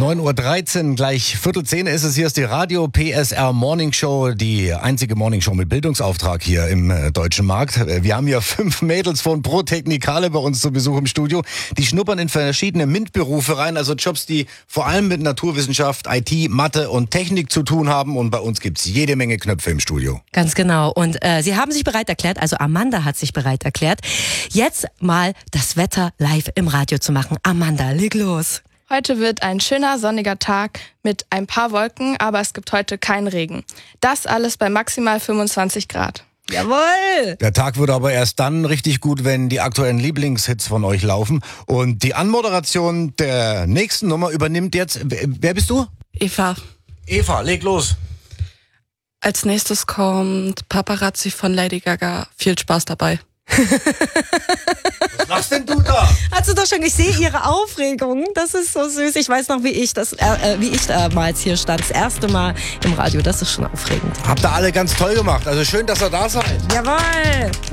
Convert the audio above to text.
9:13 Uhr, gleich 9:45 ist es. Hier ist die Radio PSR Morning Show, die einzige Morning Show mit Bildungsauftrag hier im deutschen Markt. Wir haben hier 5 Mädels von Pro Technicale bei uns zu Besuch im Studio. Die schnuppern in verschiedene MINT-Berufe rein, also Jobs, die vor allem mit Naturwissenschaft, IT, Mathe und Technik zu tun haben. Und bei uns gibt's jede Menge Knöpfe im Studio. Ganz genau. Und sie haben sich bereit erklärt, also Amanda hat sich bereit erklärt, jetzt mal das Wetter live im Radio zu machen. Amanda, leg los. Heute wird ein schöner sonniger Tag mit ein paar Wolken, aber es gibt heute keinen Regen. Das alles bei maximal 25 Grad. Jawohl! Der Tag wird aber erst dann richtig gut, wenn die aktuellen Lieblingshits von euch laufen. Und die Anmoderation der nächsten Nummer übernimmt jetzt... Wer bist du? Eva. Eva, leg los. Als nächstes kommt Paparazzi von Lady Gaga. Viel Spaß dabei. Was machst denn du da? Hast du doch schon, ich sehe ihre Aufregung. Das ist so süß. Ich weiß noch, wie ich damals hier stand. Das erste Mal im Radio. Das ist schon aufregend. Habt ihr alle ganz toll gemacht. Also schön, dass ihr da seid. Jawohl!